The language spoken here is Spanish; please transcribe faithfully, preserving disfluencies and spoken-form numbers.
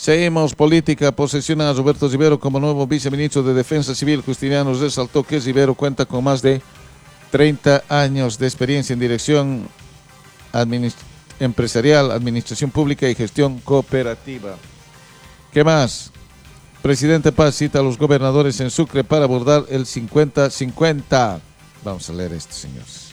Seguimos política. Posesionan a Roberto Rivero como nuevo viceministro de Defensa Civil. Justiniano resaltó que Rivero cuenta con más de treinta años de experiencia en dirección administ- empresarial, administración pública y gestión cooperativa. ¿Qué más? Presidente Paz cita a los gobernadores en Sucre para abordar el cincuenta cincuenta. Vamos a leer esto, señores.